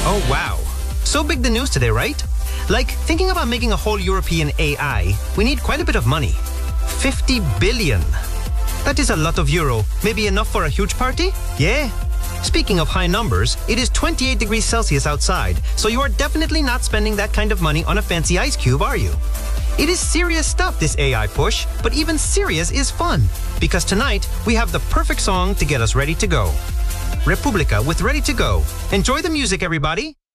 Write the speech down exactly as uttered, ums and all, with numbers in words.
Oh, wow. So big the news today, right? Like, thinking about making a whole European A I, we need quite a bit of money. fifty billion. That is a lot of euro. Maybe enough for a huge party? Yeah. Speaking of high numbers, it is twenty-eight degrees Celsius outside, so you are definitely not spending that kind of money on a fancy ice cube, are you? It is serious stuff, this A I push, but even serious is fun, because tonight we have the perfect song to get us ready to go. Republica with Ready to Go. Enjoy the music, everybody!